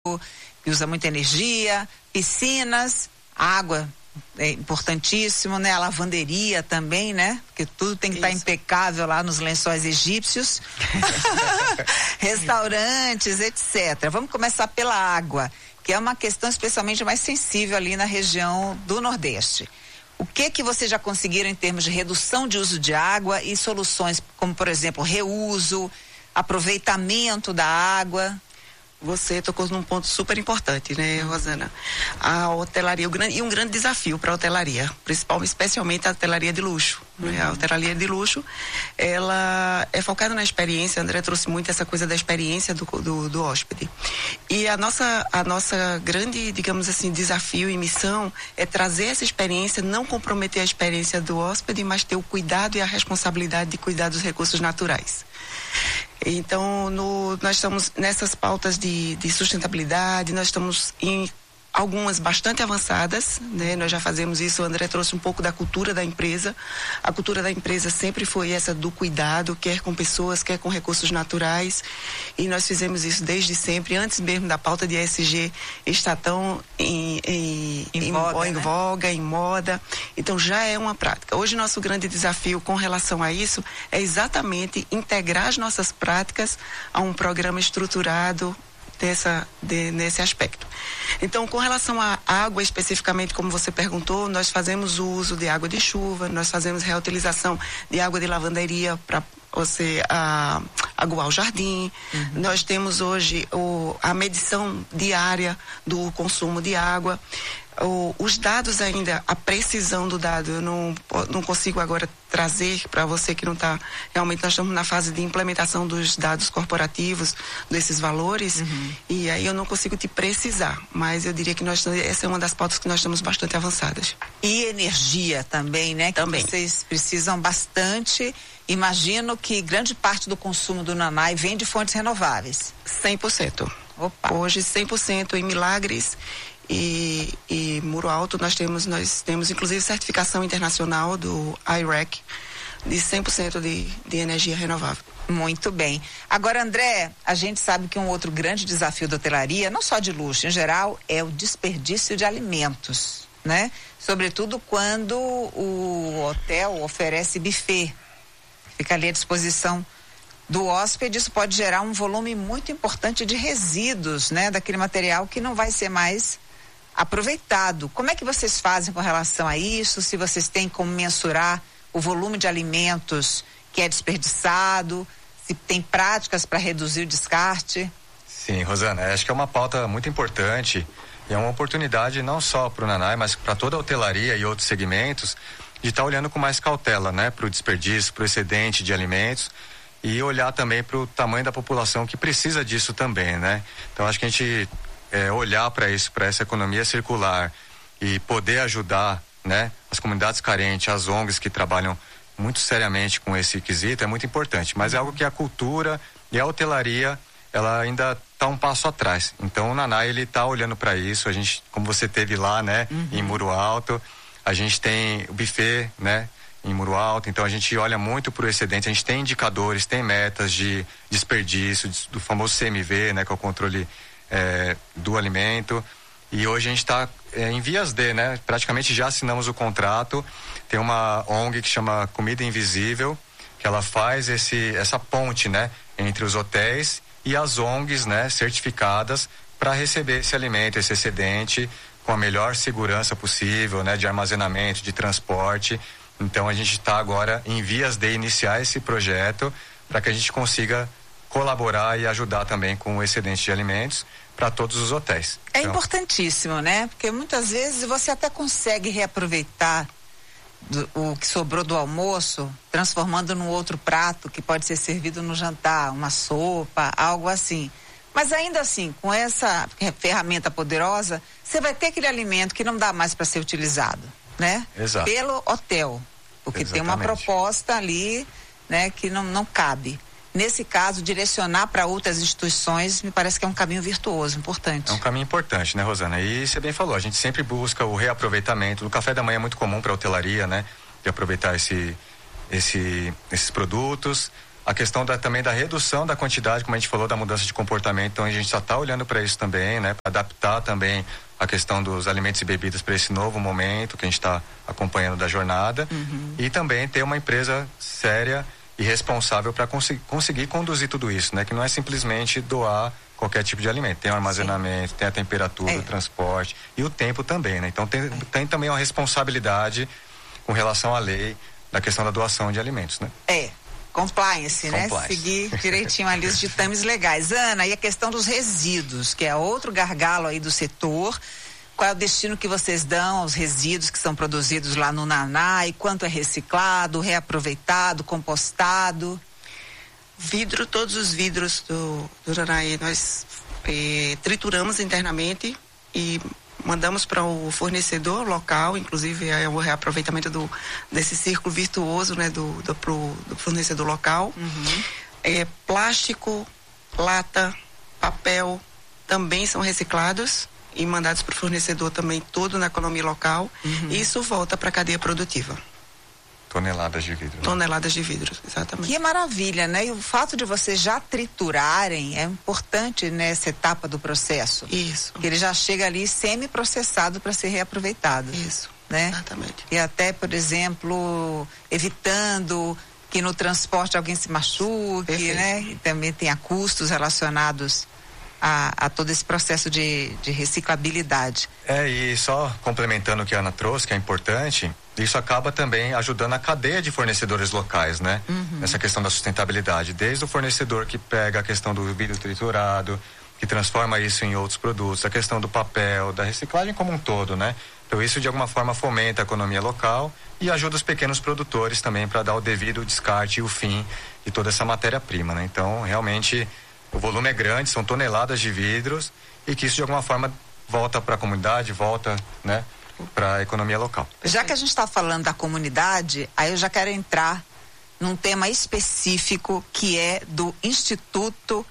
que usa muita energia, piscinas, água é importantíssimo, né? A lavanderia também, né? Porque tudo tem que estar impecável lá nos lençóis egípcios. Restaurantes, etc. Vamos começar pela água, que é uma questão especialmente mais sensível ali na região do Nordeste. O que vocês já conseguiram em termos de redução de uso de água e soluções como, por exemplo, reuso, aproveitamento da água? Você tocou num ponto super importante, né, Rosana? A hotelaria, um grande desafio para a hotelaria, especialmente a hotelaria de luxo. Né? A hotelaria de luxo, ela é focada na experiência. A André trouxe muito essa coisa da experiência do hóspede. E a nossa grande, digamos assim, desafio e missão é trazer essa experiência, não comprometer a experiência do hóspede, mas ter o cuidado e a responsabilidade de cuidar dos recursos naturais. Então, nós estamos nessas pautas de sustentabilidade, nós estamos em algumas bastante avançadas, né? Nós já fazemos isso. O André trouxe um pouco da cultura da empresa. A cultura da empresa sempre foi essa do cuidado, quer com pessoas, quer com recursos naturais, e nós fizemos isso desde sempre, antes mesmo da pauta de ESG estar tão em voga, em moda. Então já é uma prática. Hoje nosso grande desafio com relação a isso é exatamente integrar as nossas práticas a um programa estruturado nesse aspecto. Então, com relação à água especificamente, como você perguntou, nós fazemos o uso de água de chuva, nós fazemos reutilização de água de lavanderia para você aguar o jardim. Nós temos hoje a medição diária do consumo de água. Os dados ainda, a precisão do dado, eu não consigo agora trazer para você que não está. Realmente nós estamos na fase de implementação dos dados corporativos, desses valores, e aí eu não consigo te precisar, mas eu diria que essa é uma das pautas que nós estamos bastante avançadas. E energia também, né? Também. Que vocês precisam bastante. Imagino que grande parte do consumo do Nanai vem de fontes renováveis. 100%. Opa. Hoje 100% em Milagres e Muro Alto nós temos inclusive certificação internacional do I-REC de 100% de energia renovável. Muito bem. Agora, André, a gente sabe que um outro grande desafio da hotelaria, não só de luxo, em geral, é o desperdício de alimentos, né? Sobretudo quando o hotel oferece buffet, fica ali à disposição do hóspede. Isso pode gerar um volume muito importante de resíduos, né? Daquele material que não vai ser mais aproveitado. Como é que vocês fazem com relação a isso? Se vocês têm como mensurar o volume de alimentos que é desperdiçado, se tem práticas para reduzir o descarte? Sim, Rosana, acho que é uma pauta muito importante e é uma oportunidade não só para o Nanai, mas para toda a hotelaria e outros segmentos de estar olhando com mais cautela, né? Para o desperdício, para o excedente de alimentos e olhar também para o tamanho da população que precisa disso também, né? Então acho que a gente olhar para isso, para essa economia circular e poder ajudar, né, as comunidades carentes, as ONGs que trabalham muito seriamente com esse quesito é muito importante, mas é algo que a cultura e a hotelaria ela ainda está um passo atrás. Então o Nanai ele está olhando para isso. A gente, como você teve lá, né, em Muro Alto, a gente tem o buffet, né, em Muro Alto, então a gente olha muito para o excedente, a gente tem indicadores, tem metas de desperdício, do famoso CMV, né, que é o controle do alimento, e hoje a gente está em vias de, né, praticamente já assinamos o contrato. Tem uma ONG que chama Comida Invisível, que ela faz essa ponte, né, entre os hotéis e as ONGs, né, certificadas para receber esse alimento, esse excedente, com a melhor segurança possível, né, de armazenamento, de transporte. Então a gente está agora em vias de iniciar esse projeto para que a gente consiga colaborar e ajudar também com o excedente de alimentos para todos os hotéis. É importantíssimo, né? Porque muitas vezes você até consegue reaproveitar o que sobrou do almoço, transformando num outro prato que pode ser servido no jantar, uma sopa, algo assim. Mas ainda assim, com essa ferramenta poderosa, você vai ter aquele alimento que não dá mais para ser utilizado, né? Exato. Pelo hotel, porque tem uma proposta ali, né, que não cabe. Nesse caso, direcionar para outras instituições me parece que é um caminho virtuoso, importante. É um caminho importante, né, Rosana? E você bem falou, a gente sempre busca o reaproveitamento. No café da manhã é muito comum para a hotelaria, né, de aproveitar esses produtos. A questão também da redução da quantidade, como a gente falou, da mudança de comportamento, então a gente já está olhando para isso também, né? Para adaptar também a questão dos alimentos e bebidas para esse novo momento que a gente está acompanhando da jornada. E também ter uma empresa séria e responsável para conseguir conduzir tudo isso, né? Que não é simplesmente doar qualquer tipo de alimento. Tem o armazenamento, tem a temperatura, o transporte e o tempo também, né? Então tem também uma responsabilidade com relação à lei da questão da doação de alimentos, né? Compliance, né? Seguir direitinho ali os ditames legais. Ana, e a questão dos resíduos, que é outro gargalo aí do setor. Qual é o destino que vocês dão aos resíduos que são produzidos lá no Nanai? Quanto é reciclado, reaproveitado, compostado? Vidro, todos os vidros do Nanai nós trituramos internamente e mandamos para o fornecedor local, inclusive é o reaproveitamento desse círculo virtuoso, né, pro fornecedor local. Plástico, lata, papel também são reciclados e mandados para o fornecedor também, todo na economia local. E isso volta para a cadeia produtiva. Toneladas de vidro. Toneladas de vidro, exatamente. Que maravilha, né? E o fato de vocês já triturarem é importante nessa etapa do processo. Isso. Que ele já chega ali semi-processado para ser reaproveitado. Isso, né? Exatamente. E até, por exemplo, evitando que no transporte alguém se machuque, perfeito, né? E também tenha custos relacionados a todo esse processo de reciclabilidade. E só complementando o que a Ana trouxe, que é importante, isso acaba também ajudando a cadeia de fornecedores locais, né? Nessa questão da sustentabilidade, desde o fornecedor que pega a questão do vidro triturado, que transforma isso em outros produtos, a questão do papel, da reciclagem como um todo, né? Então isso de alguma forma fomenta a economia local e ajuda os pequenos produtores também para dar o devido descarte e o fim de toda essa matéria-prima, né? Então realmente o volume é grande, são toneladas de vidros e que isso de alguma forma volta para a comunidade, volta, né, para a economia local. Já que a gente está falando da comunidade, aí eu já quero entrar num tema específico que é do Instituto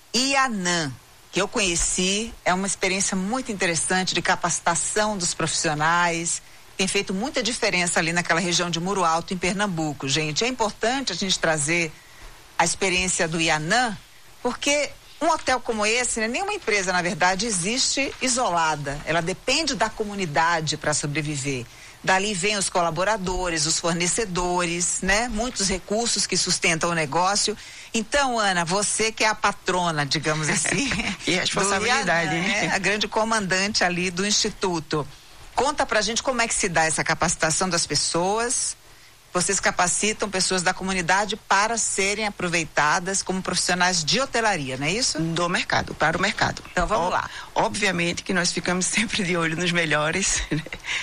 IANAM, que eu conheci, é uma experiência muito interessante de capacitação dos profissionais, tem feito muita diferença ali naquela região de Muro Alto, em Pernambuco, gente. É importante a gente trazer a experiência do IANAM, porque um hotel como esse, né, nenhuma empresa, na verdade, existe isolada. Ela depende da comunidade para sobreviver. Dali vem os colaboradores, os fornecedores, né? Muitos recursos que sustentam o negócio. Então, Ana, você que é a patrona, digamos assim. E responsabilidade, IANAM, né? A grande comandante ali do Instituto. Conta pra gente como é que se dá essa capacitação das pessoas. Vocês capacitam pessoas da comunidade para serem aproveitadas como profissionais de hotelaria, não é isso? Do mercado, para o mercado. Então vamos lá. Obviamente que nós ficamos sempre de olho nos melhores, né?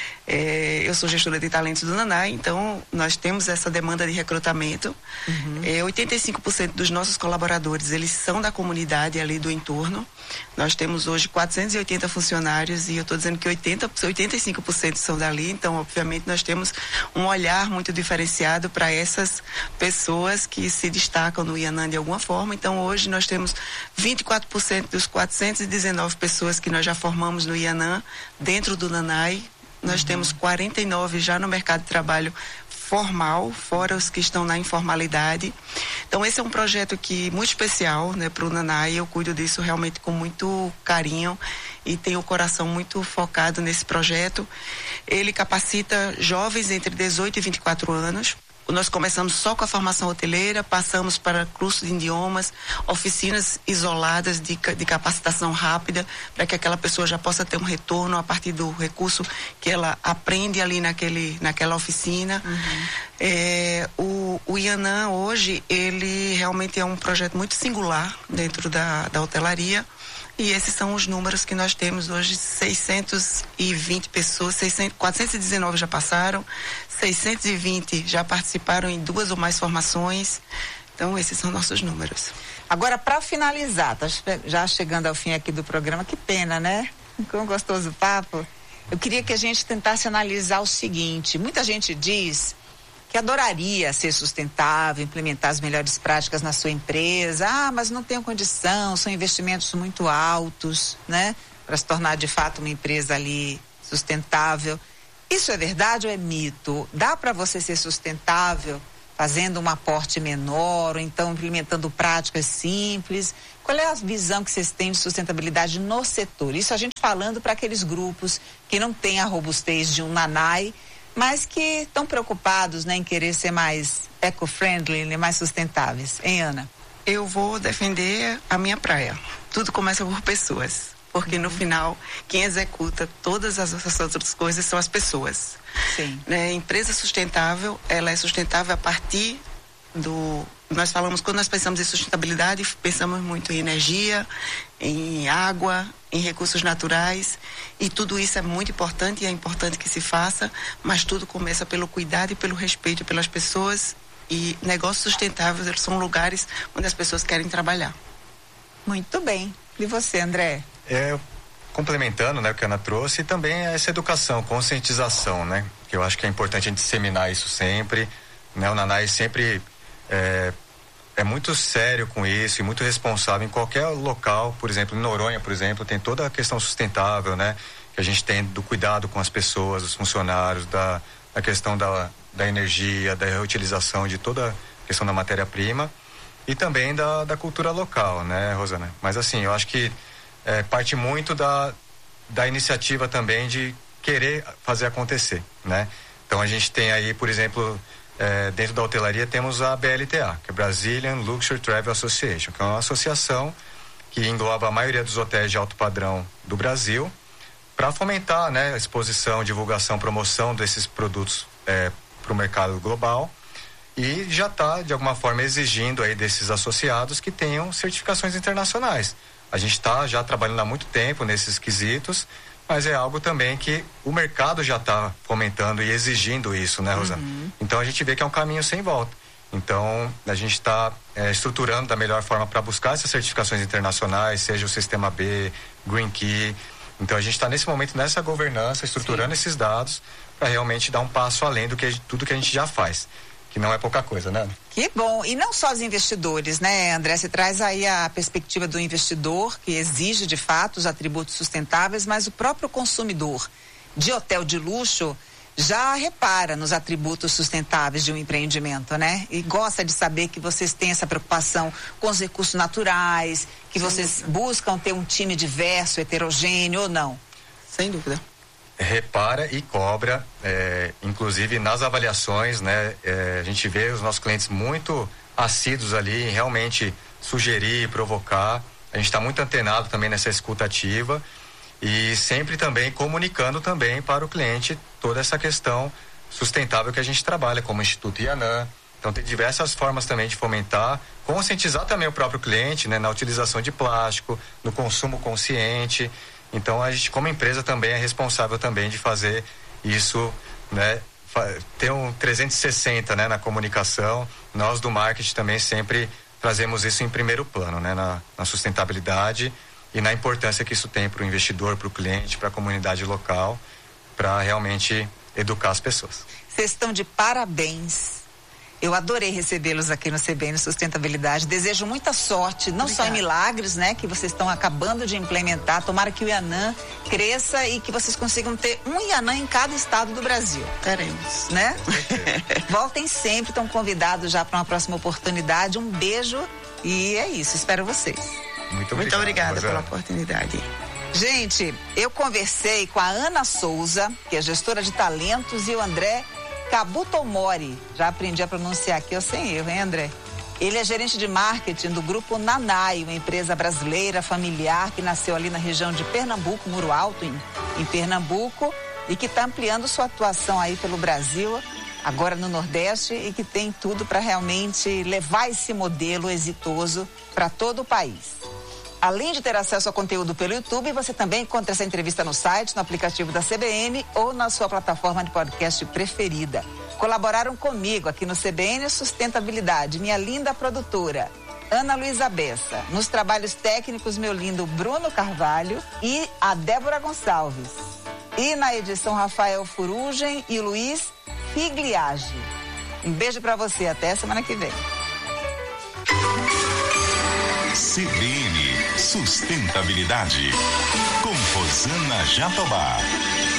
Eu sou gestora de talentos do Nanai, então nós temos essa demanda de recrutamento. 85% dos nossos colaboradores, eles são da comunidade ali do entorno. Nós temos hoje 480 funcionários e eu estou dizendo que 85% são dali, então obviamente nós temos um olhar muito diferenciado para essas pessoas que se destacam no IANAM de alguma forma. Então hoje nós temos 24% dos 419 pessoas que nós já formamos no IANAM dentro do Nanai. Nós temos 49 já no mercado de trabalho formal, fora os que estão na informalidade. Então esse é um projeto muito especial, né, para o Nanai. Eu cuido disso realmente com muito carinho e tenho o coração muito focado nesse projeto. Ele capacita jovens entre 18 e 24 anos. Nós começamos só com a formação hoteleira, passamos para curso de idiomas, oficinas isoladas de capacitação rápida, para que aquela pessoa já possa ter um retorno a partir do recurso que ela aprende ali naquela oficina. O IANAM hoje, ele realmente é um projeto muito singular dentro da hotelaria. E esses são os números que nós temos hoje: 620 pessoas, 419 já passaram, 620 já participaram em 2 ou mais formações. Então esses são nossos números. Agora, para finalizar, tá já chegando ao fim aqui do programa, que pena, né? Com um gostoso papo. Eu queria que a gente tentasse analisar o seguinte: muita gente diz que adoraria ser sustentável, implementar as melhores práticas na sua empresa. Mas não tenho condição, são investimentos muito altos, né? Para se tornar de fato uma empresa ali sustentável. Isso é verdade ou é mito? Dá para você ser sustentável fazendo um aporte menor, ou então implementando práticas simples? Qual é a visão que vocês têm de sustentabilidade no setor? Isso a gente falando para aqueles grupos que não têm a robustez de um Nanai, mas que estão preocupados, né, em querer ser mais eco-friendly, né, mais sustentáveis. Hein, Ana? Eu vou defender a minha praia. Tudo começa por pessoas. Porque no final, quem executa todas as outras coisas são as pessoas. Sim. Empresa sustentável, ela é sustentável a partir do... Nós falamos, quando nós pensamos em sustentabilidade, pensamos muito em energia, em água, em recursos naturais, e tudo isso é muito importante e é importante que se faça, mas tudo começa pelo cuidado e pelo respeito pelas pessoas, e negócios sustentáveis, eles são lugares onde as pessoas querem trabalhar. Muito bem. E você, André? Complementando, né, o que a Ana trouxe, e também essa educação, conscientização, né, que eu acho que é importante a gente disseminar isso sempre, né, o Nanai sempre é muito sério com isso e muito responsável em qualquer local. Por exemplo, em Noronha, por exemplo, tem toda a questão sustentável, né, que a gente tem do cuidado com as pessoas, os funcionários, da questão da energia, da reutilização de toda a questão da matéria-prima e também da cultura local, né, Rosana? Mas assim, eu acho que parte muito da iniciativa também de querer fazer acontecer, né? Então a gente tem aí, por exemplo, dentro da hotelaria temos a BLTA, que é Brazilian Luxury Travel Association, que é uma associação que engloba a maioria dos hotéis de alto padrão do Brasil, para fomentar, né, a exposição, divulgação, promoção desses produtos para o mercado global, e já está, de alguma forma, exigindo aí desses associados que tenham certificações internacionais. A gente está já trabalhando há muito tempo nesses quesitos, mas é algo também que o mercado já está fomentando e exigindo isso, né, Rosana? Então a gente vê que é um caminho sem volta. Então a gente está estruturando da melhor forma para buscar essas certificações internacionais, seja o Sistema B, Green Key. Então a gente está nesse momento nessa governança, estruturando esses dados para realmente dar um passo além do que tudo que a gente já faz, que não é pouca coisa, né? Que bom. E não só os investidores, né, André? Você traz aí a perspectiva do investidor, que exige de fato os atributos sustentáveis, mas o próprio consumidor de hotel de luxo já repara nos atributos sustentáveis de um empreendimento, né? E gosta de saber que vocês têm essa preocupação com os recursos naturais, que vocês buscam ter um time diverso, heterogêneo ou não? Sem dúvida. Repara e cobra, inclusive nas avaliações, né? A gente vê os nossos clientes muito assíduos ali em realmente sugerir, provocar. A gente está muito antenado também nessa escuta ativa e sempre também comunicando também para o cliente toda essa questão sustentável que a gente trabalha, como o Instituto Yanam. Então tem diversas formas também de fomentar, conscientizar também o próprio cliente, né? Na utilização de plástico, no consumo consciente. Então a gente, como empresa, também é responsável também de fazer isso, né? Ter um 360, né, na comunicação. Nós do marketing também sempre trazemos isso em primeiro plano, né, na sustentabilidade e na importância que isso tem para o investidor, para o cliente, para a comunidade local, para realmente educar as pessoas. Vocês estão de parabéns. Eu adorei recebê-los aqui no CBN Sustentabilidade. Desejo muita sorte, não Obrigada. Só em milagres, né, que vocês estão acabando de implementar. Tomara que o Yanam cresça e que vocês consigam ter um Yanam em cada estado do Brasil. Teremos, né? Voltem sempre, estão convidados já para uma próxima oportunidade. Um beijo e é isso. Espero vocês. Muito obrigada pela oportunidade. Gente, eu conversei com a Ana Souza, que é gestora de talentos, e o André Kabutomori, já aprendi a pronunciar aqui, eu sem erro, hein, André? Ele é gerente de marketing do grupo Nanai, uma empresa brasileira familiar que nasceu ali na região de Pernambuco, Muro Alto, em Pernambuco, e que está ampliando sua atuação aí pelo Brasil, agora no Nordeste, e que tem tudo para realmente levar esse modelo exitoso para todo o país. Além de ter acesso ao conteúdo pelo YouTube, você também encontra essa entrevista no site, no aplicativo da CBN ou na sua plataforma de podcast preferida. Colaboraram comigo aqui no CBN Sustentabilidade, minha linda produtora, Ana Luísa Bessa. Nos trabalhos técnicos, meu lindo Bruno Carvalho e a Débora Gonçalves. E na edição, Rafael Furugem e Luiz Figliage. Um beijo para você, até semana que vem. CBN Sustentabilidade, com Rosana Jatobá.